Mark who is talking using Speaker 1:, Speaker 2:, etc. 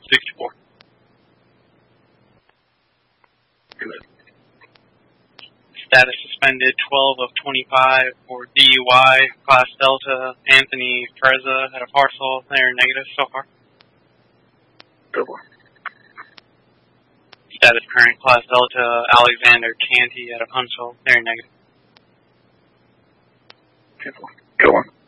Speaker 1: 64.
Speaker 2: Good.
Speaker 1: Status suspended 12 of 25 for DUI, Class Delta, Anthony Freza at a parcel. They're negative so far.
Speaker 2: Good one.
Speaker 1: Status current, Class Delta, Alexander Canty out of Huntsville. They're negative.
Speaker 2: Good one.